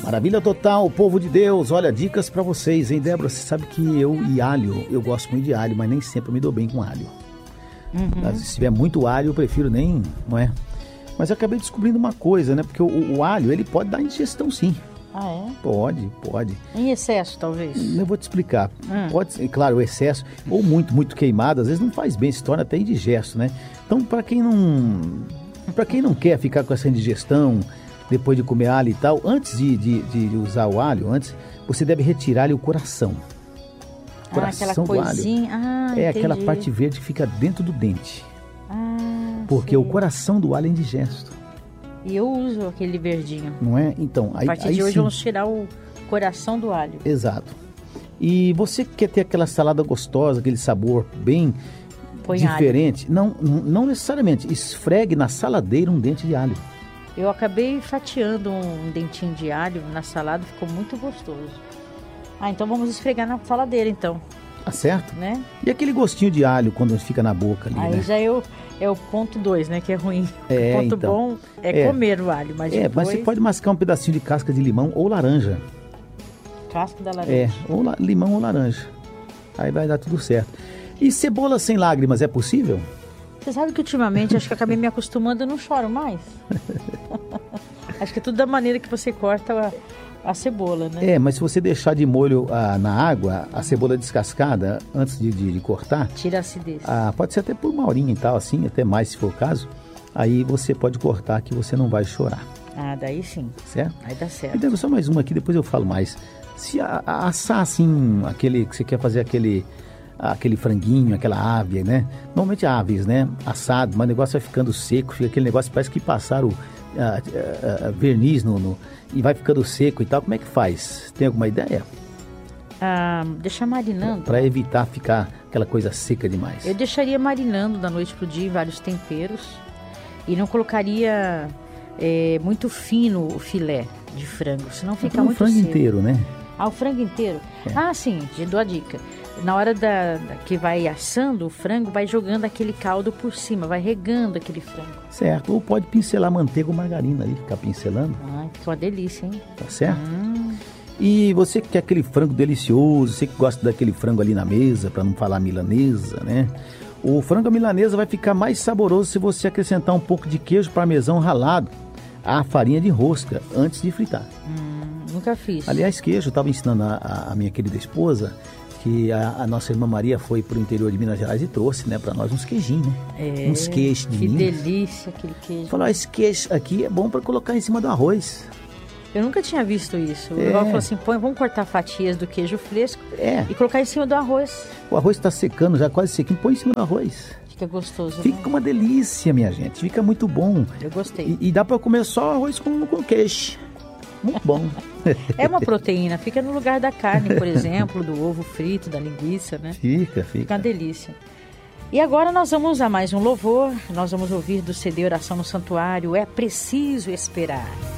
Maravilha total, povo de Deus. Olha, dicas pra vocês, hein, Débora? Você sabe que eu gosto muito de alho, mas nem sempre eu me dou bem com alho. Se tiver muito alho, eu prefiro nem, não é? Mas eu acabei descobrindo uma coisa, né? Porque o alho, ele pode dar indigestão, sim. Ah, é? Pode. Em excesso, talvez? Eu vou te explicar. Pode ser, claro, o excesso, ou muito queimado, às vezes não faz bem, se torna até indigesto, né? Então, para quem não quer ficar com essa indigestão depois de comer alho e tal, antes de usar o alho, você deve retirar-lhe o coração. O coração aquela do coisinha. alho é aquela parte verde que fica dentro do dente. Porque o coração do alho é indigesto. E eu uso aquele verdinho. Não é? Então, a partir de hoje sim, vamos tirar o coração do alho. Exato. E você quer ter aquela salada gostosa, aquele sabor bem diferente? Não necessariamente. Esfregue na saladeira um dente de alho. Eu acabei fatiando um dentinho de alho na salada, ficou muito gostoso. Então vamos esfregar na saladeira, então. Tá certo? Né? E aquele gostinho de alho quando fica na boca ali, aí, né? Já é o ponto 2, né? Que é ruim. O ponto bom é comer o alho. Mas mas você pode mascar um pedacinho de casca de limão ou laranja. Casca da laranja. Ou limão ou laranja. Aí vai dar tudo certo. E cebola sem lágrimas é possível? Você sabe que ultimamente, acho que acabei me acostumando, eu não choro mais. Acho que é tudo da maneira que você corta a cebola, né? Mas se você deixar de molho na água, a cebola descascada, antes de cortar... Tira a acidez. Pode ser até por uma horinha e tal, assim, até mais se for o caso. Aí você pode cortar que você não vai chorar. Daí sim. Certo? Aí dá certo. E tem só mais uma aqui, depois eu falo mais. Se assar, assim, aquele que você quer fazer aquele franguinho, aquela ave, né? Normalmente aves, né? Assado, mas o negócio vai ficando seco, fica aquele negócio, parece que passaram verniz e vai ficando seco e tal. Como é que faz? Tem alguma ideia? Deixar marinando. Para evitar ficar aquela coisa seca demais. Eu deixaria marinando da noite pro dia vários temperos e não colocaria muito fino o filé de frango, senão fica muito seco. O frango inteiro, né? O frango inteiro? Sim, te dou a dica. Na hora que vai assando o frango, vai jogando aquele caldo por cima, vai regando aquele frango. Certo, ou pode pincelar manteiga ou margarina ali, ficar pincelando. Que uma delícia, hein? Tá certo? E você que quer aquele frango delicioso, você que gosta daquele frango ali na mesa, para não falar milanesa, né? O frango à milanesa vai ficar mais saboroso se você acrescentar um pouco de queijo parmesão ralado à farinha de rosca antes de fritar. Nunca fiz. Aliás, queijo, eu estava ensinando a minha querida esposa que a nossa irmã Maria foi pro interior de Minas Gerais e trouxe, né, para nós uns queijinhos, né? Uns queijos de Minas. Que delícia aquele queijo. Falou, esse queijo aqui é bom para colocar em cima do arroz. Eu nunca tinha visto isso. O Val falou assim, vamos cortar fatias do queijo fresco e colocar em cima do arroz. O arroz está secando, já quase sequinho, põe em cima do arroz. Fica gostoso, Fica uma delícia, minha gente, fica muito bom. Eu gostei. E dá para comer só arroz com queijo. Muito bom. É uma proteína, fica no lugar da carne, por exemplo, do ovo frito, da linguiça, né? Fica. Fica uma delícia. E agora nós vamos a mais um louvor, nós vamos ouvir do CD Oração no Santuário, É Preciso Esperar.